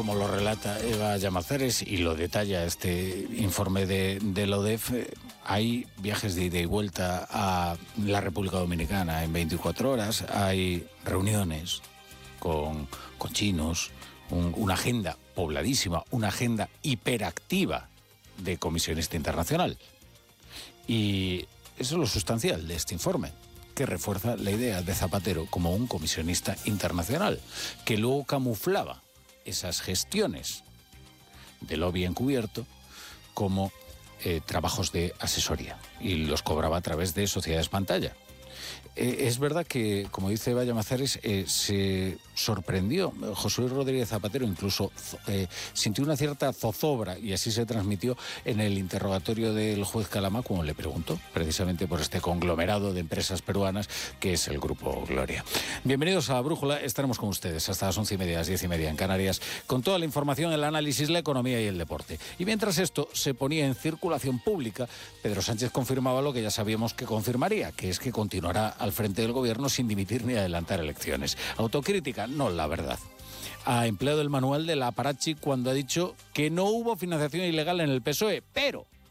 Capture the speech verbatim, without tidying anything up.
como lo relata Eva Llamazares y lo detalla este informe de, de la O D E F, hay viajes de ida y vuelta a la República Dominicana en veinticuatro horas, hay reuniones con, con chinos, un, una agenda pobladísima, una agenda hiperactiva de comisionista internacional. Y eso es lo sustancial de este informe, que refuerza la idea de Zapatero como un comisionista internacional, que luego camuflaba esas gestiones de lobby encubierto como eh, trabajos de asesoría y los cobraba a través de sociedades pantalla. Eh, es verdad que, como dice Eva Llamazares, eh, se sorprendió José Luis Rodríguez Zapatero, incluso eh, sintió una cierta zozobra, y así se transmitió en el interrogatorio del juez Calama, cuando le preguntó precisamente por este conglomerado de empresas peruanas que es el Grupo Gloria. Bienvenidos a Brújula, estaremos con ustedes hasta las once y media, las diez y media en Canarias, con toda la información, el análisis, la economía y el deporte. Y mientras esto se ponía en circulación pública, Pedro Sánchez confirmaba lo que ya sabíamos que confirmaría, que es que continuará al frente del gobierno sin dimitir ni adelantar elecciones. Autocrítica, no, la verdad. Ha empleado el manual de la Aparachi cuando ha dicho que no hubo financiación ilegal en el P S O E, pero